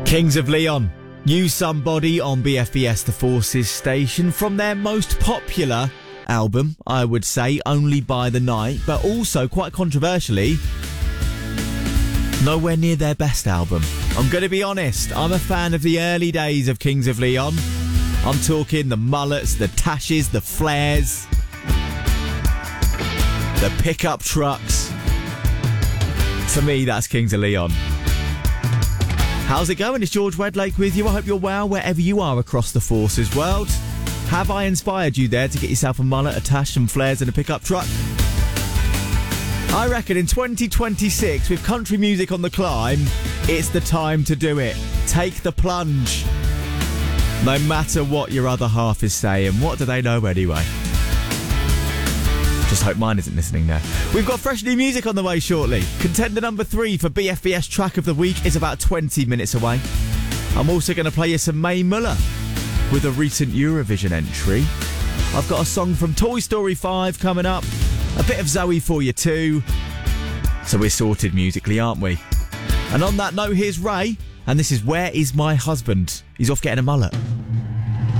Kings of Leon, Use Somebody on BFBS The Forces station from their most popular album, I would say, Only by the Night, but also, quite controversially, nowhere near their best album. I'm going to be honest, I'm a fan of the early days of Kings of Leon. I'm talking the mullets, the tashes, the flares, the pickup trucks. For me, that's Kings of Leon. How's it going? It's George Wedlake with you. I hope you're well wherever you are across the Forces world. Have I inspired you there to get yourself a mullet, a tash, some flares and a pickup truck? I reckon in 2026, with country music on the climb, it's the time to do it. Take the plunge. No matter what your other half is saying. What do they know anyway? Just hope mine isn't listening there. We've got fresh new music on the way shortly. Contender number 3 for BFBS Track of the Week is about 20 minutes away. I'm also going to play you some Mae Muller with a recent Eurovision entry. I've got a song from Toy Story 5 coming up. A bit of Zoe for you too. So we're sorted musically, aren't we? And on that note, here's Ray. And this is Where Is My Husband? He's off getting a mullet.